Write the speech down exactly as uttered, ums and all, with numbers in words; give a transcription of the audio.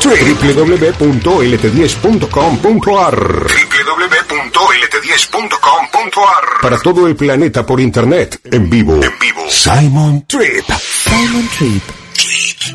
Trip. doble u doble u doble u punto l t diez punto com punto a r doble u doble u doble u punto l t diez punto com punto a r Para todo el planeta por internet, en vivo. En vivo. Simon Trip. Simon Trip.